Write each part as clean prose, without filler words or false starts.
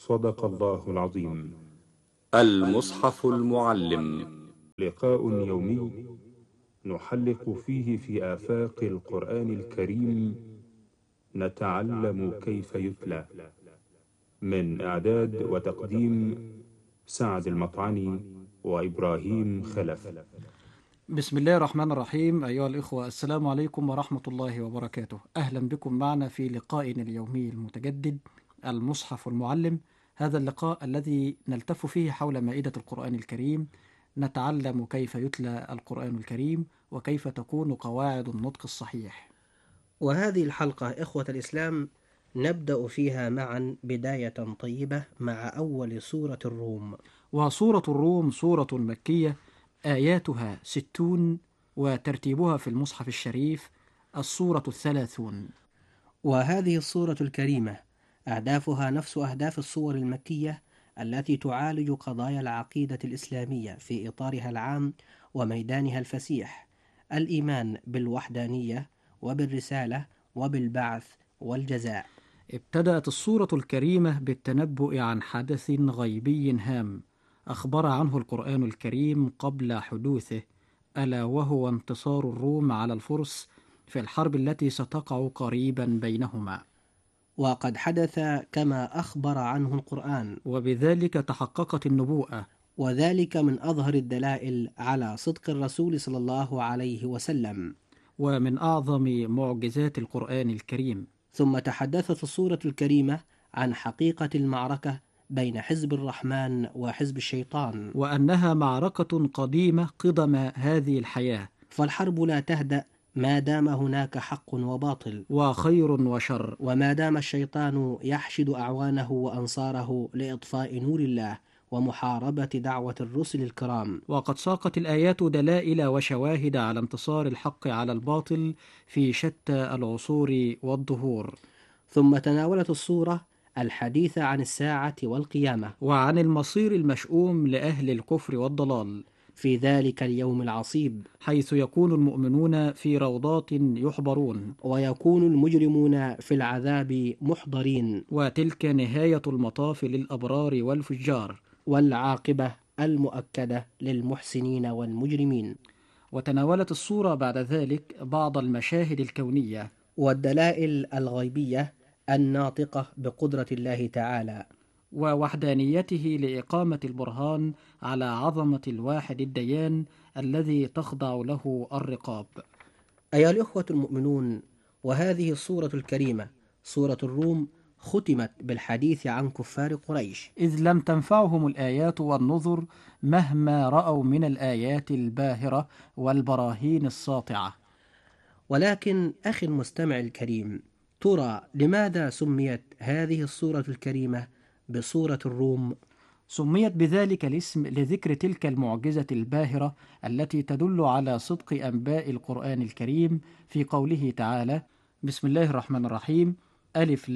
صدق الله العظيم. المصحف المعلم، لقاء يومي نحلق فيه في آفاق القرآن الكريم، نتعلم كيف يتلى. من إعداد وتقديم سعد المطعني وإبراهيم خلف. بسم الله الرحمن الرحيم. أيها الإخوة، السلام عليكم ورحمة الله وبركاته. أهلا بكم معنا في لقائنا اليومي المتجدد المصحف المعلم. هذا اللقاء الذي نلتف فيه حول مائدة القرآن الكريم، نتعلم كيف يتلى القرآن الكريم وكيف تكون قواعد النطق الصحيح. وهذه الحلقة إخوة الإسلام نبدأ فيها معا بداية طيبة مع أول سورة الروم. وسورة الروم سورة مكية، آياتها 60، وترتيبها في المصحف الشريف السورة 30. وهذه السورة الكريمة أهدافها نفس أهداف السور المكية التي تعالج قضايا العقيدة الإسلامية في إطارها العام وميدانها الفسيح: الإيمان بالوحدانية وبالرسالة وبالبعث والجزاء. ابتدأت السورة الكريمة بالتنبؤ عن حدث غيبي هام أخبر عنه القرآن الكريم قبل حدوثه، ألا وهو انتصار الروم على الفرس في الحرب التي ستقع قريبا بينهما، وقد حدث كما أخبر عنه القرآن، وبذلك تحققت النبوءة، وذلك من أظهر الدلائل على صدق الرسول صلى الله عليه وسلم، ومن أعظم معجزات القرآن الكريم. ثم تحدثت السورة الكريمة عن حقيقة المعركة بين حزب الرحمن وحزب الشيطان، وأنها معركة قديمة قدم هذه الحياة، فالحرب لا تهدأ ما دام هناك حق وباطل وخير وشر، وما دام الشيطان يحشد أعوانه وأنصاره لإطفاء نور الله ومحاربة دعوة الرسل الكرام. وقد ساقت الآيات دلائل وشواهد على انتصار الحق على الباطل في شتى العصور والدهور. ثم تناولت السورة الحديث عن الساعة والقيامة، وعن المصير المشؤوم لأهل الكفر والضلال في ذلك اليوم العصيب، حيث يكون المؤمنون في روضات يحبرون، ويكون المجرمون في العذاب محضرين، وتلك نهاية المطاف للأبرار والفجار، والعاقبة المؤكدة للمحسنين والمجرمين. وتناولت السورة بعد ذلك بعض المشاهد الكونية والدلائل الغيبية الناطقة بقدرة الله تعالى ووحدانيته لإقامة البرهان على عظمة الواحد الديان الذي تخضع له الرقاب. أيها الإخوة المؤمنون، وهذه السورة الكريمة سورة الروم ختمت بالحديث عن كفار قريش، إذ لم تنفعهم الآيات والنذر مهما رأوا من الآيات الباهرة والبراهين الساطعة. ولكن أخي المستمع الكريم، ترى لماذا سميت هذه السورة الكريمة بسورة الروم؟ سميت بذلك الاسم لذكر تلك المعجزة الباهرة التي تدل على صدق أنباء القرآن الكريم في قوله تعالى: بسم الله الرحمن الرحيم، ألف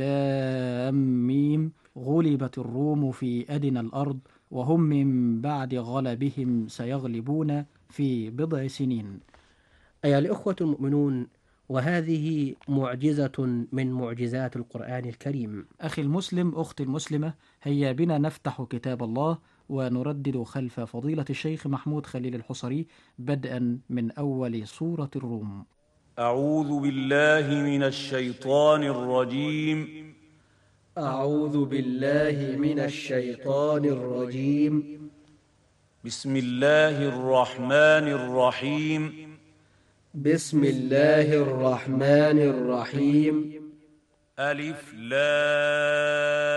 لام ميم، غلبت الروم في أدنى الأرض وهم من بعد غلبهم سيغلبون في بضع سنين. أيها الإخوة المؤمنون، وهذه معجزة من معجزات القرآن الكريم. أخي المسلم، أختي المسلمة، هيا بنا نفتح كتاب الله ونردد خلف فضيلة الشيخ محمود خليل الحصري بدءا من أول سورة الروم. أعوذ بالله من الشيطان الرجيم. أعوذ بالله من الشيطان الرجيم. بسم الله الرحمن الرحيم. بسم الله الرحمن الرحيم. ألف لام